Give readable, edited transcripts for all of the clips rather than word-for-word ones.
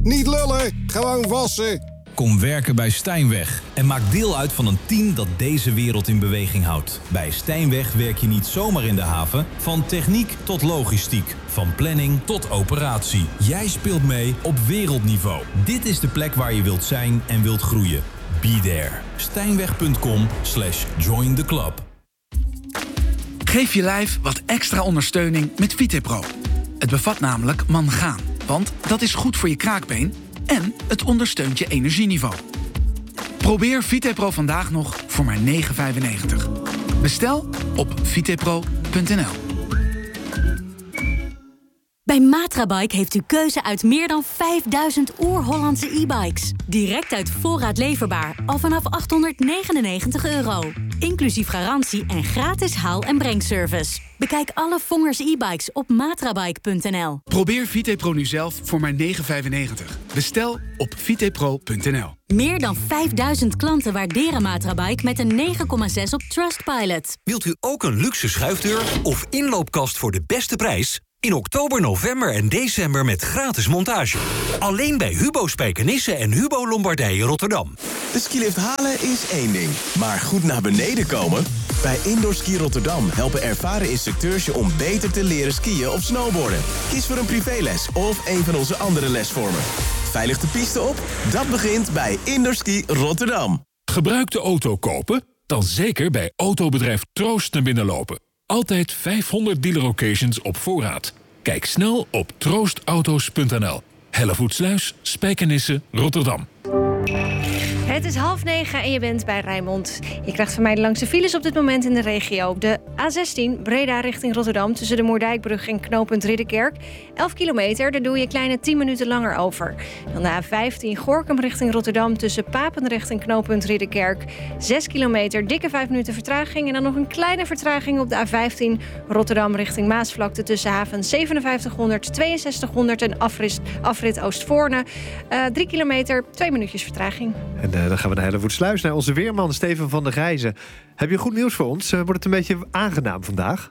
Niet lullen, gewoon wassen. Kom werken bij Stijnweg en maak deel uit van een team dat deze wereld in beweging houdt. Bij Stijnweg werk je niet zomaar in de haven. Van techniek tot logistiek. Van planning tot operatie. Jij speelt mee op wereldniveau. Dit is de plek waar je wilt zijn en wilt groeien. Be there. Stijnweg.com/join the club. Geef je lijf wat extra ondersteuning met VitePro. Het bevat namelijk mangaan, want dat is goed voor je kraakbeen en het ondersteunt je energieniveau. Probeer VitePro vandaag nog voor maar €9,95. Bestel op vitepro.nl. Bij Matrabike heeft u keuze uit meer dan 5000 oer-Hollandse e-bikes. Direct uit voorraad leverbaar, al vanaf €899. Inclusief garantie en gratis haal- en brengservice. Bekijk alle Vongers e-bikes op matrabike.nl. Probeer VitePro nu zelf voor maar €9,95. Bestel op vitepro.nl. Meer dan 5000 klanten waarderen Matrabike met een 9,6 op Trustpilot. Wilt u ook een luxe schuifdeur of inloopkast voor de beste prijs? In oktober, november en december met gratis montage. Alleen bij Hubo Spijkenisse en Hubo Lombardije Rotterdam. De skilift halen is één ding, maar goed naar beneden komen? Bij Indoor Ski Rotterdam helpen ervaren instructeurs je om beter te leren skiën of snowboarden. Kies voor een privéles of een van onze andere lesvormen. Veilig de piste op? Dat begint bij Indoor Ski Rotterdam. Gebruikte auto kopen? Dan zeker bij autobedrijf Troost naar binnen lopen. Altijd 500 dealer-occasions op voorraad. Kijk snel op troostauto's.nl. Hellevoetsluis, Spijkenisse, Rotterdam. Het is 8:30 en je bent bij Rijnmond. Je krijgt van mij de langste files op dit moment in de regio. De A16 Breda richting Rotterdam tussen de Moerdijkbrug en knooppunt Ridderkerk. 11 kilometer, daar doe je kleine 10 minuten langer over. Dan de A15 Gorinchem richting Rotterdam tussen Papendrecht en knooppunt Ridderkerk. 6 kilometer, dikke 5 minuten vertraging. En dan nog een kleine vertraging op de A15 Rotterdam richting Maasvlakte tussen haven 5700, 6200 en afrit Oostvoorne. 3 kilometer, 2 minuutjes vertraging. En dan gaan we naar Hellevoetsluis, naar onze weerman Steven van der Gijzen. Heb je goed nieuws voor ons? Wordt het een beetje aangenaam vandaag?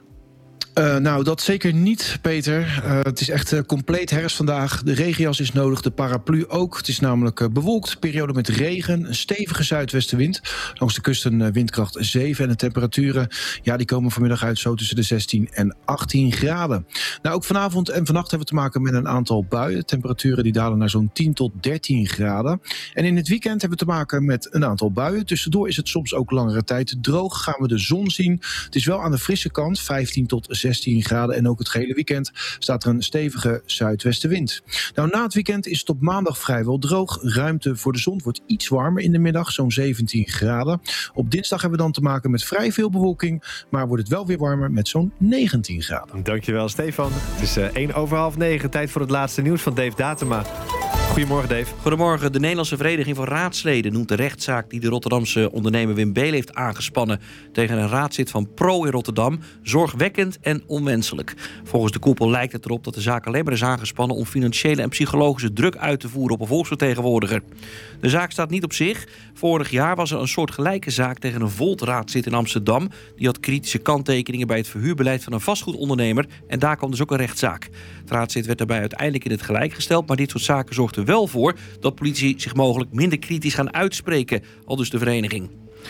Nou, dat zeker niet, Peter. Het is echt compleet herfst vandaag. De regenjas is nodig, de paraplu ook. Het is namelijk bewolkt, periode met regen, een stevige zuidwestenwind. Langs de kust een windkracht 7 en de temperaturen die komen vanmiddag uit zo tussen de 16 en 18 graden. Nou, ook vanavond en vannacht hebben we te maken met een aantal buien. Temperaturen die dalen naar zo'n 10 tot 13 graden. En in het weekend hebben we te maken met een aantal buien. Tussendoor is het soms ook langere tijd droog. Gaan we de zon zien. Het is wel aan de frisse kant, 15 tot 16 graden. En ook het gehele weekend staat er een stevige zuidwestenwind. Nou, na het weekend is het op maandag vrijwel droog. Ruimte voor de zon wordt iets warmer in de middag, zo'n 17 graden. Op dinsdag hebben we dan te maken met vrij veel bewolking. Maar wordt het wel weer warmer met zo'n 19 graden. Dankjewel, Stefan. Het is 8:45. Tijd voor het laatste nieuws van Dave Datema. Goedemorgen, Dave. Goedemorgen. De Nederlandse Vereniging van Raadsleden noemt de rechtszaak die de Rotterdamse ondernemer Wim Beelen heeft aangespannen tegen een raadslid van Pro in Rotterdam zorgwekkend en onwenselijk. Volgens de koepel lijkt het erop dat de zaak alleen maar is aangespannen om financiële en psychologische druk uit te voeren op een volksvertegenwoordiger. De zaak staat niet op zich. Vorig jaar was er een soortgelijke zaak tegen een Volt-raadslid in Amsterdam. Die had kritische kanttekeningen bij het verhuurbeleid van een vastgoedondernemer en daar kwam dus ook een rechtszaak. Het raadslid werd daarbij uiteindelijk in het gelijk gesteld, maar dit soort zaken zorgt er wel voor dat politici zich mogelijk minder kritisch gaan uitspreken, aldus de vereniging.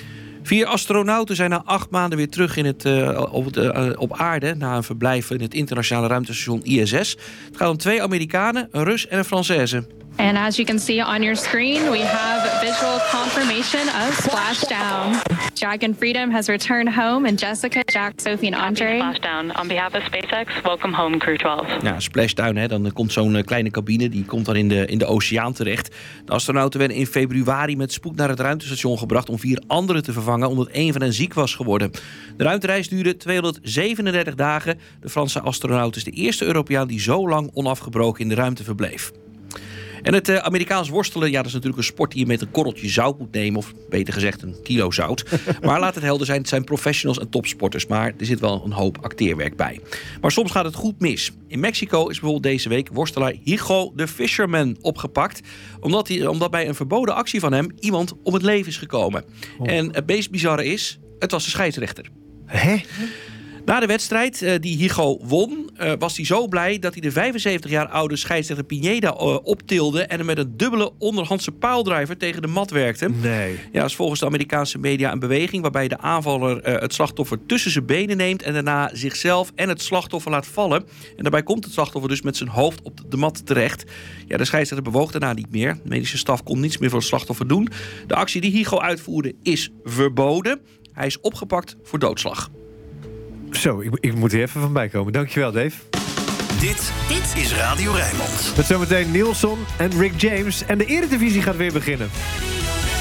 4 astronauten zijn na 8 maanden weer terug op aarde na een verblijf in het internationale ruimtestation ISS. Het gaat om 2 Amerikanen, een Rus en een Française. And as you can see on your screen, we have visual confirmation of splashdown. Jack and Freedom has returned home, and Jessica, Jack, Sophie en Andre. Splashdown. On behalf of SpaceX, welcome home, Crew 12. Ja, splashdown, dan komt zo'n kleine cabine, die komt dan in de oceaan terecht. De astronauten werden in februari met spoed naar het ruimtestation gebracht om 4 anderen te vervangen, omdat 1 van hen ziek was geworden. De ruimtereis duurde 237 dagen. De Franse astronaut is de eerste Europeaan die zo lang onafgebroken in de ruimte verbleef. En het Amerikaans worstelen, dat is natuurlijk een sport die je met een korreltje zout moet nemen. Of beter gezegd een kilo zout. Maar laat het helder zijn, het zijn professionals en topsporters. Maar er zit wel een hoop acteerwerk bij. Maar soms gaat het goed mis. In Mexico is bijvoorbeeld deze week worstelaar Higo the Fisherman opgepakt. Omdat bij een verboden actie van hem iemand om het leven is gekomen. En het meest bizarre is, het was de scheidsrechter. Hè? Na de wedstrijd die Higo won, was hij zo blij dat hij de 75 jaar oude scheidsrechter Pineda optilde en hem met een dubbele onderhandse paaldrijver tegen de mat werkte. Nee. Ja, is volgens de Amerikaanse media een beweging waarbij de aanvaller het slachtoffer tussen zijn benen neemt en daarna zichzelf en het slachtoffer laat vallen. En daarbij komt het slachtoffer dus met zijn hoofd op de mat terecht. Ja, de scheidsrechter bewoog daarna niet meer. De medische staf kon niets meer voor het slachtoffer doen. De actie die Higo uitvoerde is verboden. Hij is opgepakt voor doodslag. Zo, ik moet er even van bij komen. Dankjewel, Dave. Dit is Radio Rijnmond. Met zometeen Nielsen en Rick James. En de Eredivisie gaat weer beginnen.